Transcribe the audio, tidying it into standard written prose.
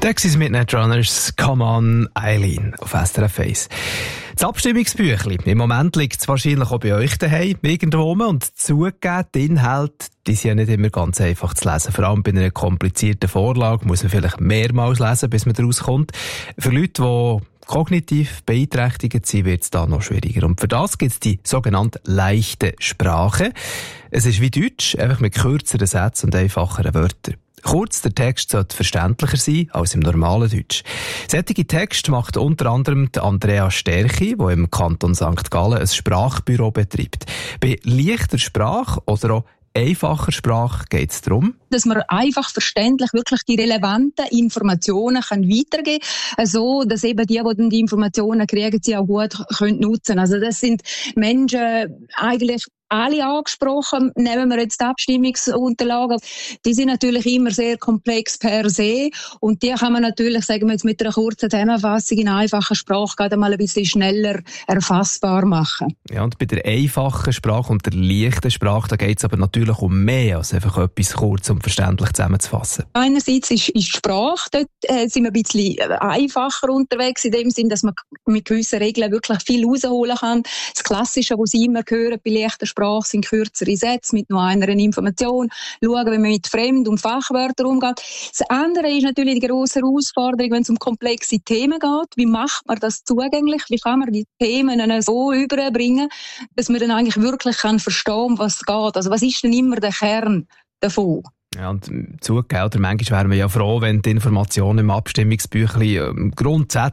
Taxis mit Netrunners, Come On, Eileen auf SRF 1. Das Abstimmungsbüchlein. Im Moment liegt es wahrscheinlich auch bei euch daheim, irgendwo. Und zugegeben, die Inhalte, die sind ja nicht immer ganz einfach zu lesen. Vor allem bei einer komplizierten Vorlage muss man vielleicht mehrmals lesen, bis man daraus kommt. Für Leute, die kognitiv beeinträchtigt sind, wird es da noch schwieriger. Und für das gibt es die sogenannte leichte Sprache. Es ist wie Deutsch, einfach mit kürzeren Sätzen und einfacheren Wörtern. Kurz, der Text sollte verständlicher sein als im normalen Deutsch. Solche Texte macht unter anderem Andrea Sterchi, die im Kanton St. Gallen ein Sprachbüro betreibt. Bei leichter Sprache oder auch einfacher Sprache geht es darum, dass man einfach verständlich wirklich die relevanten Informationen weitergeben kann, so dass eben die Informationen kriegen, sie auch gut nutzen können. Also das sind Menschen eigentlich alle angesprochen. Nehmen wir jetzt die Abstimmungsunterlagen. Die sind natürlich immer sehr komplex per se und die kann man natürlich, sagen wir jetzt mit einer kurzen Zusammenfassung in einfacher Sprache gerade mal ein bisschen schneller erfassbar machen. Ja, und bei der einfachen Sprache und der leichten Sprache, da geht es aber natürlich um mehr als einfach etwas kurz und verständlich zusammenzufassen. Einerseits ist die Sprache, dort sind wir ein bisschen einfacher unterwegs, in dem Sinn, dass man mit gewissen Regeln wirklich viel rausholen kann. Das Klassische, was Sie immer hören bei leichter Sprache, sind kürzere Sätze mit nur einer Information. Schauen, wenn man mit Fremd- und Fachwörtern umgeht. Das andere ist natürlich die grosse Herausforderung, wenn es um komplexe Themen geht. Wie macht man das zugänglich? Wie kann man die Themen so überbringen, dass man dann eigentlich wirklich verstehen kann, um was es geht? Also was ist denn immer der Kern davon? Ja, und zugegeben, oder manchmal wären wir ja froh, wenn die Informationen im Abstimmungsbüchlein grundsätzlich